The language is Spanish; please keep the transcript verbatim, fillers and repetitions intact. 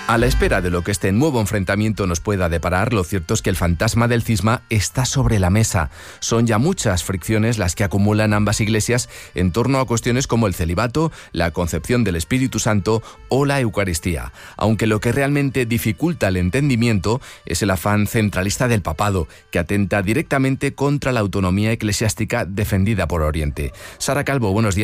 A la espera de lo que este nuevo enfrentamiento nos pueda deparar, lo cierto es que el fantasma del cisma está sobre la mesa. Son ya muchas fricciones las que acumulan ambas iglesias en torno a cuestiones como el celibato, la concepción del Espíritu Santo o la Eucaristía. Aunque lo que realmente dificulta el entendimiento es el afán centralista del papado, que atenta directamente contra la autonomía eclesiástica defendida por Oriente. Sara Calvo, buenos días.